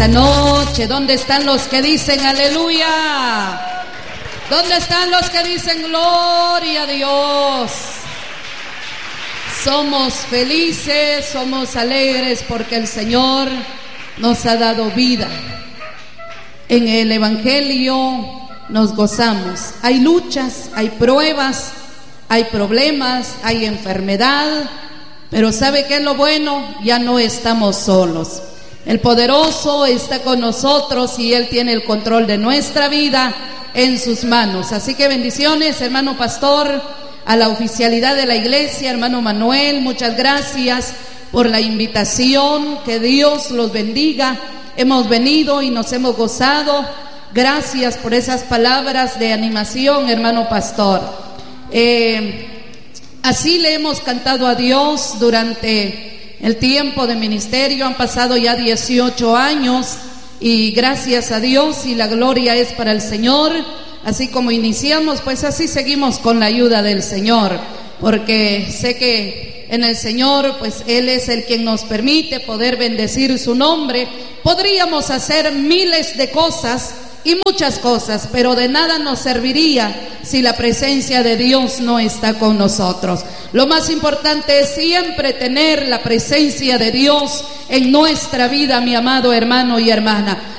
esta noche. ¿Dónde están los que dicen aleluya? ¿Dónde están los que dicen gloria a Dios? Somos felices, somos alegres porque el Señor nos ha dado vida. En el Evangelio nos gozamos. Hay luchas, hay pruebas, hay problemas, hay enfermedad, pero ¿sabe qué es lo bueno? Ya no estamos solos. El poderoso está con nosotros y Él tiene el control de nuestra vida en sus manos. Así que bendiciones, hermano pastor, a la oficialidad de la iglesia, hermano Manuel, muchas gracias por la invitación, que Dios los bendiga. Hemos venido y nos hemos gozado. Gracias por esas palabras de animación, hermano pastor. Así le hemos cantado a Dios durante el tiempo de ministerio. Han pasado ya 18 años y gracias a Dios, y la gloria es para el Señor. Así como iniciamos, pues así seguimos con la ayuda del Señor, porque sé que en el Señor, pues Él es el quien nos permite poder bendecir su nombre. Podríamos hacer miles de cosas y muchas cosas, pero de nada nos serviría si la presencia de Dios no está con nosotros. Lo más importante es siempre tener la presencia de Dios en nuestra vida, mi amado hermano y hermana.